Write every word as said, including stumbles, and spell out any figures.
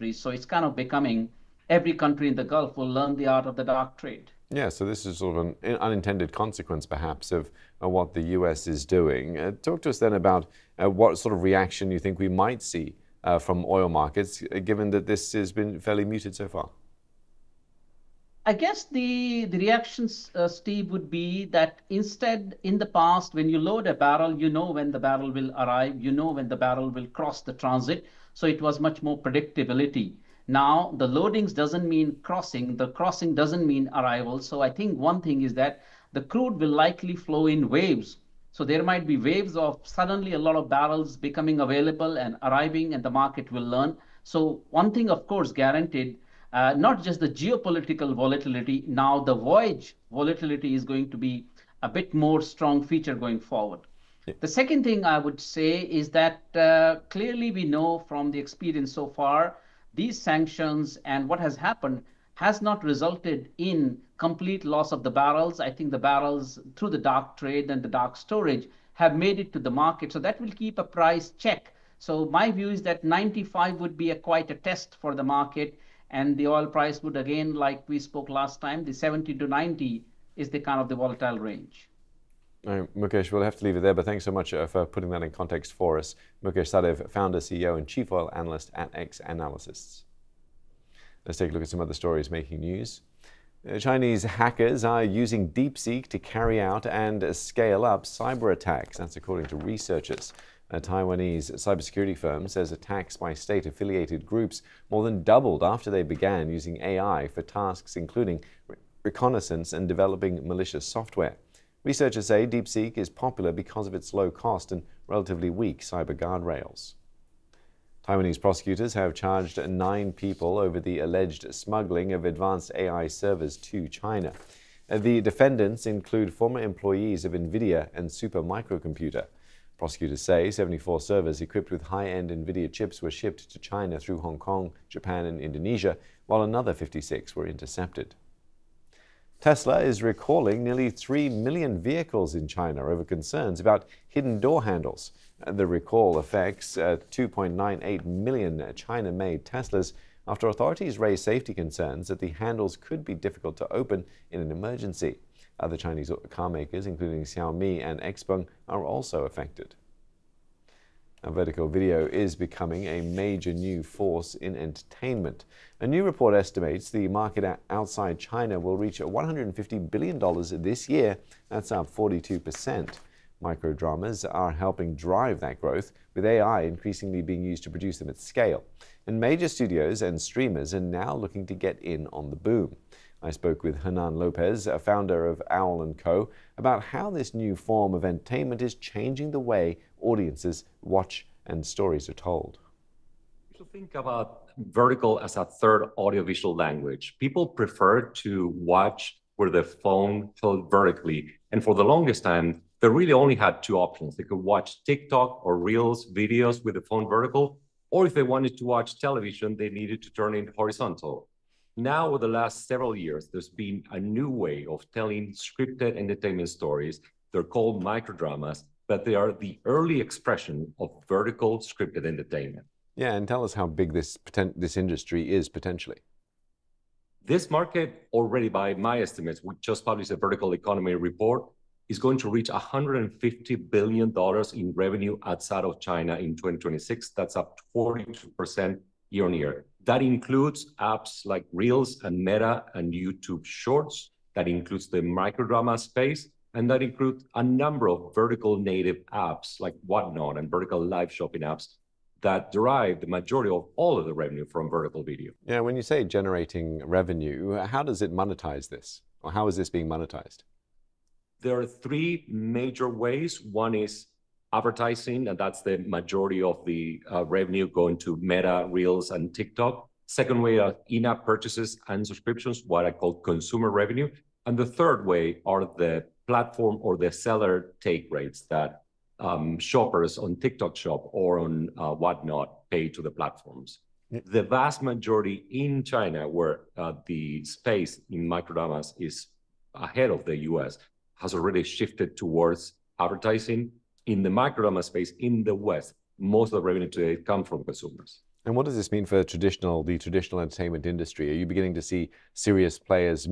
countries. So it's kind of becoming every country in the Gulf will learn the art of the dark trade. Yeah, so this is sort of an unintended consequence, perhaps, of uh, what the U S is doing. Uh, talk to us then about uh, what sort of reaction you think we might see uh, from oil markets, uh, given that this has been fairly muted so far. I guess the the reactions, uh, Steve, would be that instead, in the past, when you load a barrel, you know when the barrel will arrive, you know when the barrel will cross the transit. So it was much more predictability. Now the loadings doesn't mean crossing, the crossing doesn't mean arrival. So I think one thing is that the crude will likely flow in waves. So there might be waves of suddenly a lot of barrels becoming available and arriving, and the market will learn. So one thing, of course, guaranteed, uh, not just the geopolitical volatility, now the voyage volatility is going to be a bit more strong feature going forward. Yeah. The second thing I would say is that uh, clearly we know from the experience so far, these sanctions and what has happened has not resulted in complete loss of the barrels. I think the barrels through the dark trade and the dark storage have made it to the market. So that will keep a price check. So my view is that ninety-five would be a quite a test for the market, and the oil price would again, like we spoke last time, the seventy to ninety is the kind of the volatile range. All right, Mukesh, we'll have to leave it there, but thanks so much uh, for putting that in context for us. Mukesh Sadev, founder, C E O, and chief oil analyst at X Analysis. Let's take a look at some other stories making news. Uh, Chinese hackers are using DeepSeek to carry out and scale up cyber attacks. That's according to researchers. A Taiwanese cybersecurity firm says attacks by state-affiliated groups more than doubled after they began using A I for tasks including re reconnaissance and developing malicious software. Researchers say DeepSeek is popular because of its low cost and relatively weak cyber guardrails. Taiwanese prosecutors have charged nine people over the alleged smuggling of advanced A I servers to China. The defendants include former employees of NVIDIA and Supermicrocomputer. Prosecutors say seventy-four servers equipped with high-end NVIDIA chips were shipped to China through Hong Kong, Japan, and Indonesia, while another fifty-six were intercepted. Tesla is recalling nearly three million vehicles in China over concerns about hidden door handles. The recall affects uh, two point nine eight million China-made Teslas after authorities raised safety concerns that the handles could be difficult to open in an emergency. Other Chinese car makers, including Xiaomi and Xpeng, are also affected. Now, vertical video is becoming a major new force in entertainment. A new report estimates the market outside China will reach one hundred fifty billion dollars this year. That's up forty-two percent. Microdramas are helping drive that growth, with A I increasingly being used to produce them at scale. And major studios and streamers are now looking to get in on the boom. I spoke with Hernan Lopez, a founder of Owl and Co, about how this new form of entertainment is changing the way audiences watch and stories are told. You should think about vertical as a third audiovisual language. People prefer to watch with the phone held vertically. And for the longest time, they really only had two options. They could watch TikTok or Reels videos with the phone vertical, or if they wanted to watch television, they needed to turn it horizontal. Now, over the last several years, there's been a new way of telling scripted entertainment stories. They're called microdramas, but they are the early expression of vertical scripted entertainment. Yeah, and tell us how big this, this industry is potentially. This market already, by my estimates, we just published a vertical economy report, is going to reach one hundred fifty billion dollars in revenue outside of China in twenty twenty-six. That's up forty-two percent year on year. That includes apps like Reels and Meta and YouTube Shorts. That includes the microdrama space. And that includes a number of vertical native apps like Whatnot and vertical live shopping apps that derive the majority of all of the revenue from vertical video. Yeah, when you say generating revenue, how does it monetize this? Or how is this being monetized? There are three major ways. One is advertising, and that's the majority of the uh, revenue going to Meta, Reels, and TikTok. Second way are in-app purchases and subscriptions, what I call consumer revenue. And the third way are the platform or the seller take rates that um, shoppers on TikTok Shop or on uh, Whatnot pay to the platforms. Yeah. The vast majority in China, where uh, the space in microdramas is ahead of the U S, has already shifted towards advertising. In the microdrama space in the West, most of the revenue today comes from consumers. And what does this mean for traditional, the traditional entertainment industry? Are you beginning to see serious players